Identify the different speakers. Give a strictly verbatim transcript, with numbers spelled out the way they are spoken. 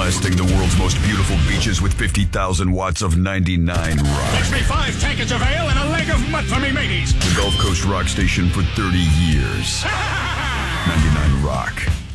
Speaker 1: Blasting the world's most beautiful beaches with fifty thousand watts of ninety-nine rock.
Speaker 2: Fix me five tankards of ale and a leg of mud for me mateys.
Speaker 1: The Gulf Coast rock station for thirty years. ninety-nine Rock.